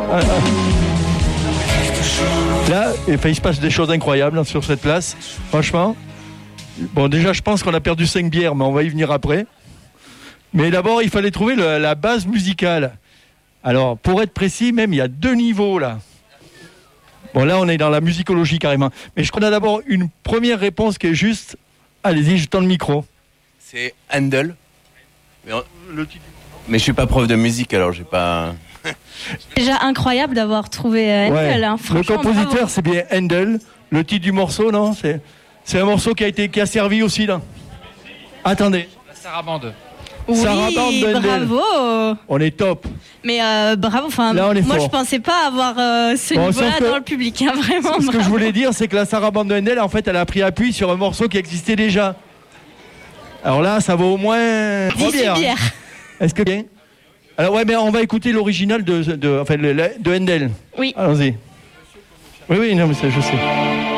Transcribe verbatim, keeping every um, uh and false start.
Ah, ah. Là, enfin, il se passe des choses incroyables hein, sur cette place. Franchement. Bon, déjà, je pense qu'on a perdu cinq bières, mais on va y venir après. Mais d'abord, il fallait trouver le, la base musicale. Alors, pour être précis, même, il y a deux niveaux là. Bon, là, on est dans la musicologie carrément. Mais je connais d'abord une première réponse qui est juste. Allez-y, je tends le micro. C'est Handel. Mais, on... Mais je suis pas prof de musique, alors j'ai pas. C'est déjà incroyable d'avoir trouvé Handel. Ouais. Hein. Le compositeur, bravo. C'est bien Handel. Le titre du morceau, non c'est... c'est un morceau qui a, été... qui a servi aussi là. Attendez. La sarabande. Oui, sarabande de Handel. Bravo. On est top. Mais euh, bravo. Enfin, moi, fort. Je pensais pas avoir euh, ce bon, niveau-là dans le public. Hein, vraiment. Ce bravo. que je voulais dire, c'est que la sarabande de Handel, en fait, elle a pris appui sur un morceau qui existait déjà. Alors là, ça vaut au moins dix bières. Hein. Est-ce que bien? Alors ouais, mais on va écouter l'original de, de, enfin, de Handel. Oui. Allons-y. Oui, oui, non, mais ça, je sais.